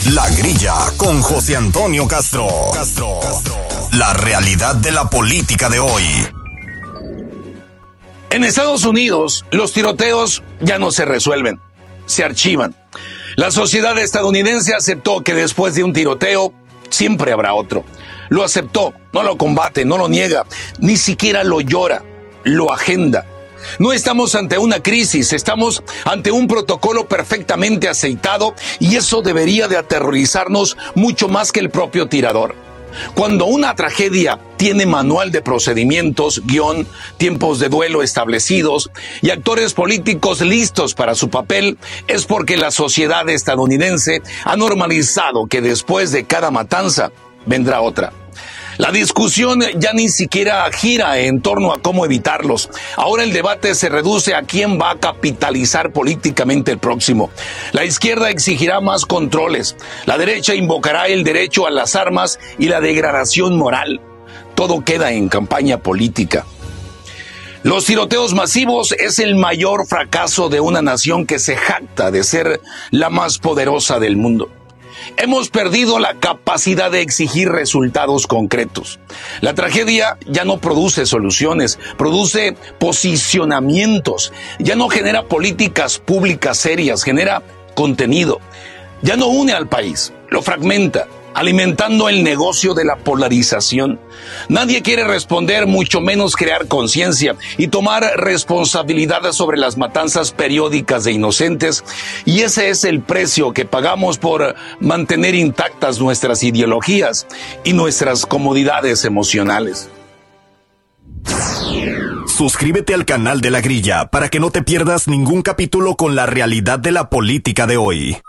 La Grilla con José Antonio Castro. La realidad de la política de hoy. En Estados Unidos, los tiroteos ya no se resuelven, se archivan. La sociedad estadounidense aceptó que después de un tiroteo siempre habrá otro. Lo aceptó, no lo combate, no lo niega, ni siquiera lo llora, lo agenda. No estamos ante una crisis, estamos ante un protocolo perfectamente aceitado y eso debería de aterrorizarnos mucho más que el propio tirador. Cuando una tragedia tiene manual de procedimientos, guión, tiempos de duelo establecidos y actores políticos listos para su papel, es porque la sociedad estadounidense ha normalizado que después de cada matanza vendrá otra. La discusión ya ni siquiera gira en torno a cómo evitarlos. Ahora el debate se reduce a quién va a capitalizar políticamente el próximo. La izquierda exigirá más controles. La derecha invocará el derecho a las armas y la degradación moral. Todo queda en campaña política. Los tiroteos masivos es el mayor fracaso de una nación que se jacta de ser la más poderosa del mundo. Hemos perdido la capacidad de exigir resultados concretos. La tragedia ya no produce soluciones, produce posicionamientos. Ya no genera políticas públicas serias, genera contenido. Ya no une al país, lo fragmenta, alimentando el negocio de la polarización. Nadie quiere responder, mucho menos crear conciencia y tomar responsabilidad sobre las matanzas periódicas de inocentes. Y ese es el precio que pagamos por mantener intactas nuestras ideologías y nuestras comodidades emocionales. Suscríbete al canal de La Grilla para que no te pierdas ningún capítulo con la realidad de la política de hoy.